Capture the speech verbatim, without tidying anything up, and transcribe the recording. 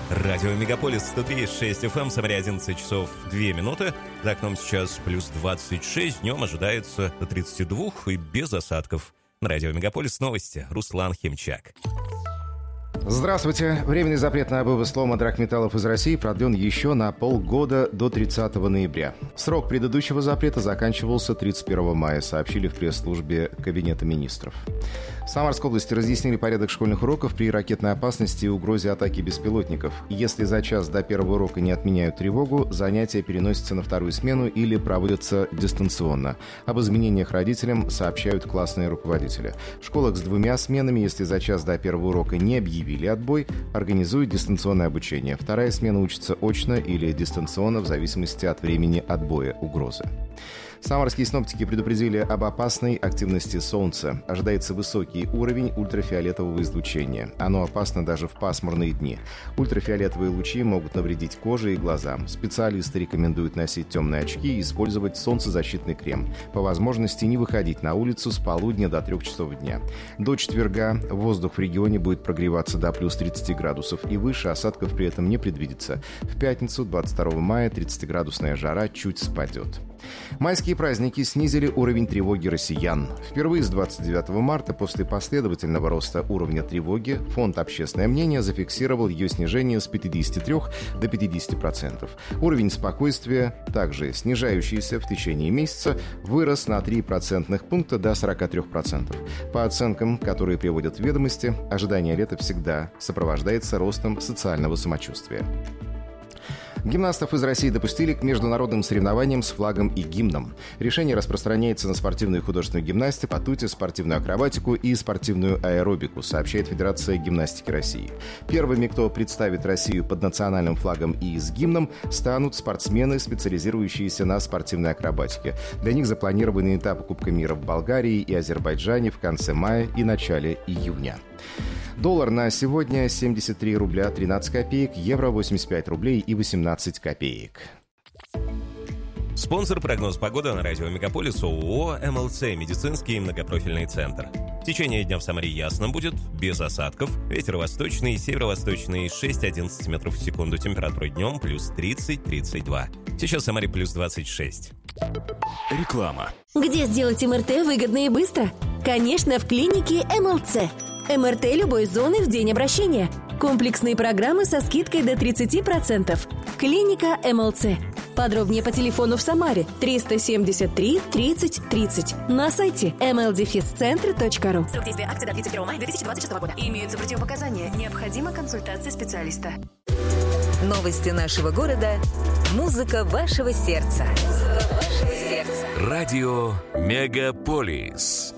Радио Мегаполис сто три и шесть эф эм, Самаре одиннадцать часов две минуты. За окном сейчас плюс двадцать шесть, днем ожидается до тридцати двух и без осадков. На Радио Мегаполис новости. Руслан Химчак. Здравствуйте. Временный запрет на вывоз лома драгметаллов из России продлен еще на полгода до тридцатого ноября. Срок предыдущего запрета заканчивался тридцать первого мая, сообщили в пресс-службе Кабинета министров. В Самарской области разъяснили порядок школьных уроков при ракетной опасности и угрозе атаки беспилотников. Если за час до первого урока не отменяют тревогу, занятия переносятся на вторую смену или проводятся дистанционно. Об изменениях родителям сообщают классные руководители. В школах с двумя сменами, если за час до первого урока не объявили отбой, организуют дистанционное обучение. Вторая смена учится очно или дистанционно в зависимости от времени отбоя угрозы. Самарские синоптики предупредили об опасной активности Солнца. Ожидается высокий уровень ультрафиолетового излучения. Оно опасно даже в пасмурные дни. Ультрафиолетовые лучи могут навредить коже и глазам. Специалисты рекомендуют носить темные очки и использовать солнцезащитный крем. По возможности не выходить на улицу с полудня до трех часов дня. До четверга воздух в регионе будет прогреваться до плюс тридцати градусов и выше, осадков при этом не предвидится. В пятницу, двадцать второго мая, тридцатиградусная жара чуть спадет. Майские праздники снизили уровень тревоги россиян. Впервые с двадцать девятого марта после последовательного роста уровня тревоги Фонд «Общественное мнение» зафиксировал ее снижение с пятидесяти трёх до пятидесяти процентов. Уровень спокойствия, также снижающийся в течение месяца, вырос на три процентных пункта до сорока трёх процентов. По оценкам, которые приводят в ведомости, ожидание лета всегда сопровождается ростом социального самочувствия. Гимнастов из России допустили к международным соревнованиям с флагом и гимном. Решение распространяется на спортивную и художественную гимнастику, батуте, спортивную акробатику и спортивную аэробику, сообщает Федерация гимнастики России. Первыми, кто представит Россию под национальным флагом и с гимном, станут спортсмены, специализирующиеся на спортивной акробатике. Для них запланированы этапы Кубка мира в Болгарии и Азербайджане в конце мая и начале июня. Доллар на сегодня семьдесят три рубля тринадцать копеек, евро восемьдесят пять рублей и восемнадцать копеек. Спонсор прогноз погоды на Радио Мегаполис ООО эм эл цэ «Медицинский многопрофильный центр». В течение дня в Самаре ясно будет, без осадков. Ветер восточный и северо-восточный шесть-одиннадцать метров в секунду. Температура днем плюс тридцать - тридцать два. Сейчас в Самаре плюс двадцать шесть. Реклама. Где сделать эм эр тэ выгодно и быстро? Конечно, в клинике эм эл цэ. эм эр тэ любой зоны в день обращения. Комплексные программы со скидкой до тридцати процентов. Клиника эм эл цэ. Подробнее по телефону в Самаре триста семьдесят три тридцать тридцать. На сайте эм эл дефис центр точка ру. Срок действия акции до тридцать первого мая две тысячи двадцать шестого года. Имеются противопоказания. Необходима консультация специалиста. Новости нашего города. Музыка вашего сердца. Музыка вашего сердца. Радио Мегаполис.